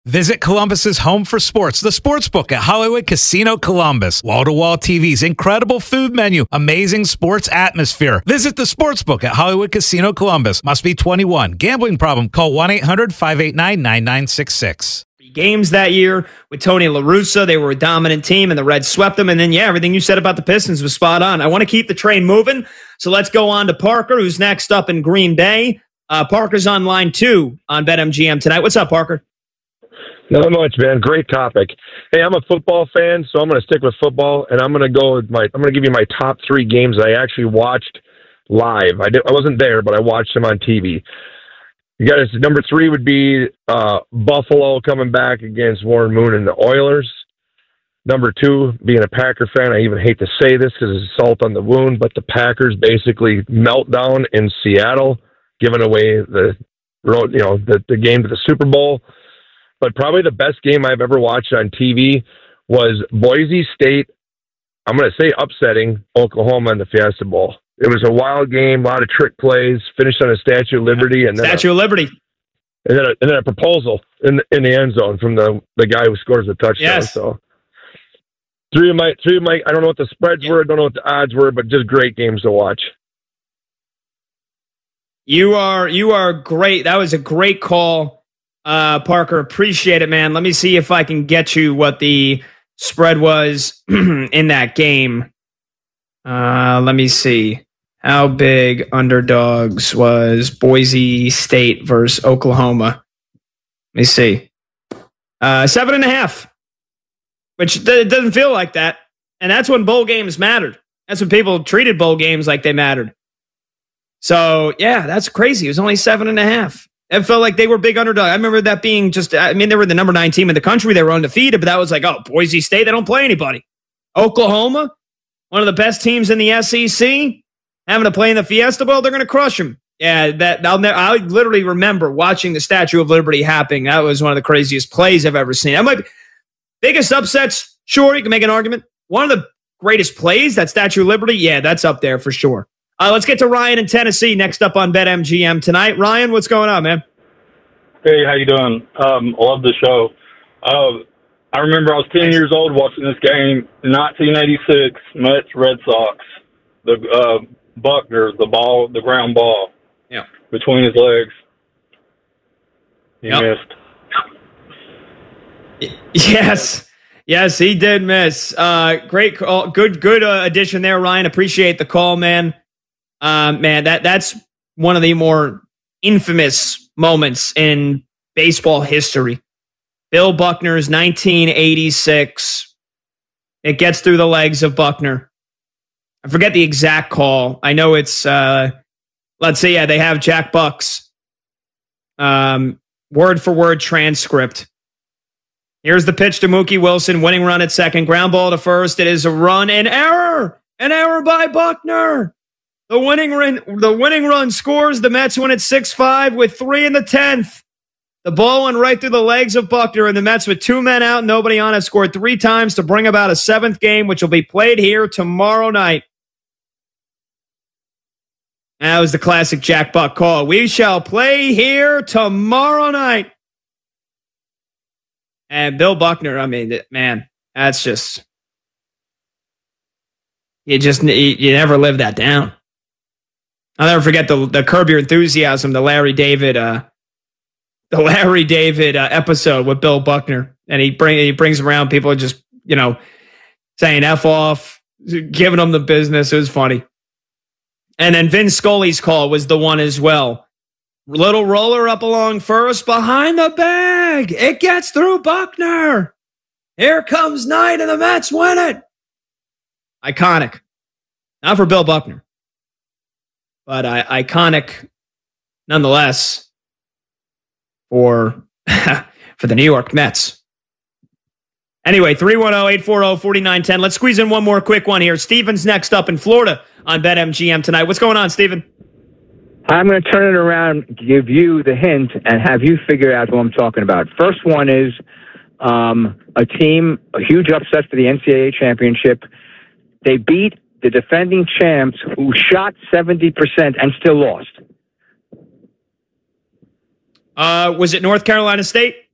Visit Columbus's home for sports, the Sportsbook at Hollywood Casino Columbus. Wall-to-wall TVs, incredible food menu, amazing sports atmosphere. Visit the Sportsbook at Hollywood Casino Columbus. Must be 21. Gambling problem? Call 1-800-589-9966. Games that year with Tony La Russa. They were a dominant team, and the Reds swept them. And then, everything you said about the Pistons was spot on. I want to keep the train moving, so let's go on to Parker, who's next up in Green Bay. Parker's on line 2 on BetMGM tonight. What's up, Parker? Not much, man. Great topic. Hey, I'm a football fan, so I'm going to stick with football, and I'm going to give you my top 3 games I actually watched live. I wasn't there, but I watched them on TV. You got number 3 would be Buffalo coming back against Warren Moon and the Oilers. Number 2, being a Packer fan, I even hate to say this because it's salt on the wound, but the Packers basically meltdown in Seattle, giving away the game to the Super Bowl. But probably the best game I've ever watched on TV was Boise State, I'm going to say upsetting Oklahoma in the Fiesta Bowl. It was a wild game, a lot of trick plays, finished on a Statue of Liberty. And then Statue of Liberty. And then a proposal in the end zone from the guy who scores the touchdown. Yes. So three of my, I don't know what the spreads were, I don't know what the odds were, but just great games to watch. You are great. That was a great call. Parker, appreciate it, man. Let me see if I can get you what the spread was in that game. Let me see. How big underdogs was Boise State versus Oklahoma? Let me see. 7.5, which it doesn't feel like that. And that's when bowl games mattered. That's when people treated bowl games like they mattered. So, yeah, that's crazy. It was only 7.5. It felt like they were big underdog. I remember that being they were the number 9 team in the country. They were undefeated, but that was like, Boise State, they don't play anybody. Oklahoma, one of the best teams in the SEC, having to play in the Fiesta Bowl, they're going to crush them. Yeah, I literally remember watching the Statue of Liberty happening. That was one of the craziest plays I've ever seen. That might be biggest upsets. Sure, you can make an argument. One of the greatest plays, that Statue of Liberty, yeah, that's up there for sure. Let's get to Ryan in Tennessee next up on BetMGM tonight. Ryan, what's going on, man? Hey, how you doing? Love the show. I remember I was 10 years old watching this game, 1986, Mets, Red Sox. The Buckner, the ground ball, between his legs. He missed. Yes, he did miss. Great call. Good addition there, Ryan. Appreciate the call, man. That's one of the more infamous moments in baseball history. Bill Buckner's 1986. It gets through the legs of Buckner. I forget the exact call. I know it's, let's say, they have Jack Buck's word-for-word transcript. Here's the pitch to Mookie Wilson, winning run at second, ground ball to first. It is a run, an error by Buckner. The winning run scores. The Mets win at 6-5 with 3 in the 10th. The ball went right through the legs of Buckner, and the Mets with 2 men out, nobody on, have scored 3 times to bring about a 7th game, which will be played here tomorrow night. That was the classic Jack Buck call. We shall play here tomorrow night. And Bill Buckner, man, that's just... You never live that down. I'll never forget the Curb Your Enthusiasm, the Larry David episode with Bill Buckner, and he brings around people just saying F off, giving them the business. It was funny. And then Vin Scully's call was the one as well. Little roller up along first, behind the bag. It gets through Buckner. Here comes Knight, and the Mets win it. Iconic. Not for Bill Buckner, but iconic nonetheless for the New York Mets. Anyway, 310-840-4910. Let's squeeze in one more quick one here. Steven's next up in Florida on BetMGM tonight. What's going on, Steven? I'm going to turn it around, give you the hint, and have you figure out who I'm talking about. First one is a team, a huge upset for the NCAA championship. They beat the defending champs who shot 70% and still lost. Was it North Carolina State?